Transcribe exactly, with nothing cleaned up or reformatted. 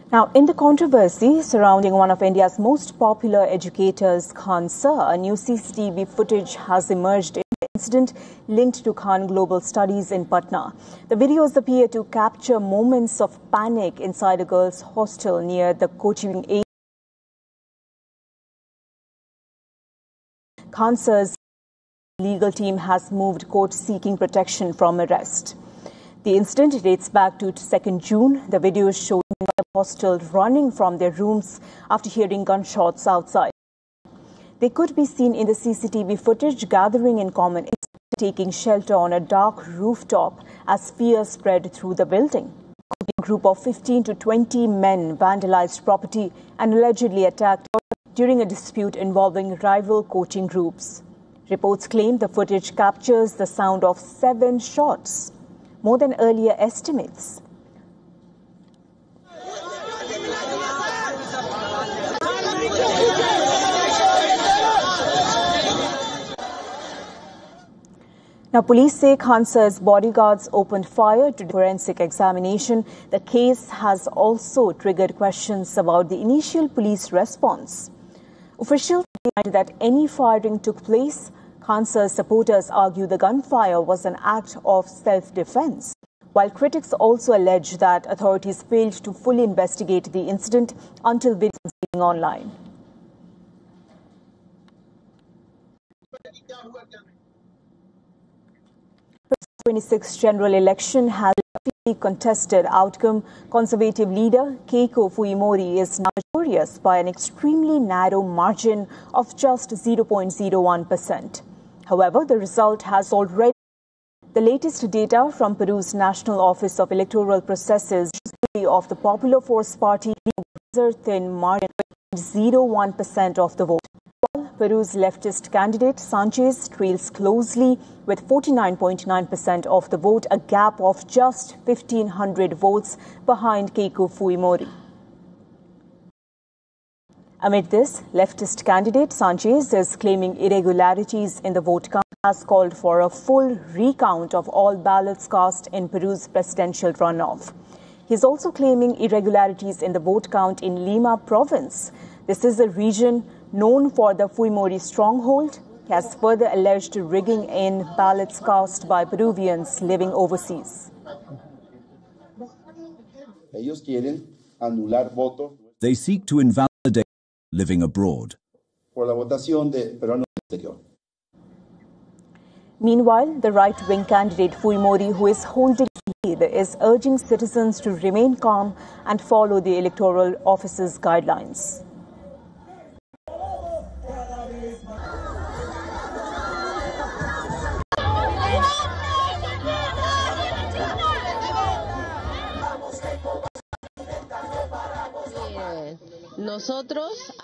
Now, in the controversy surrounding one of India's most popular educators, Khan Sir, a new C C T V footage has emerged in the incident linked to Khan Global Studies in Patna. The videos appear to capture moments of panic inside a girls' hostel near the coaching area. Khan Sir's legal team has moved court seeking protection from arrest. The incident dates back to second June. The videos show the hostel running from their rooms after hearing gunshots outside. They could be seen in the C C T V footage gathering in common, taking shelter on a dark rooftop as fear spread through the building. A group of fifteen to twenty men vandalized property and allegedly attacked during a dispute involving rival coaching groups. Reports claim the footage captures the sound of seven shots, more than earlier estimates. Now, police say Khan Sir's bodyguards opened fire to forensic examination. The case has also triggered questions about the initial police response. Officials denied that any firing took place. Khan Sir's supporters argue the gunfire was an act of self-defense, while critics also allege that authorities failed to fully investigate the incident until videos being online. The twenty-sixth general election has a contested outcome. Conservative leader Keiko Fujimori is now victorious by an extremely narrow margin of just zero point zero one percent. However, the result has already. The latest data from Peru's National Office of Electoral Processes of the Popular Force Party a thin margin of zero point zero one percent of the vote. While Peru's leftist candidate Sanchez trails closely with forty-nine point nine percent of the vote, a gap of just fifteen hundred votes behind Keiko Fujimori. Amid this, leftist candidate Sanchez is claiming irregularities in the vote count, has called for a full recount of all ballots cast in Peru's presidential runoff. He is also claiming irregularities in the vote count in Lima province. This is a region known for the Fujimori stronghold. He has further alleged rigging in ballots cast by Peruvians living overseas. They seek to invalidate living abroad. Meanwhile, the right-wing candidate Fujimori, who is holding lead, is urging citizens to remain calm and follow the electoral office's guidelines. Nosotros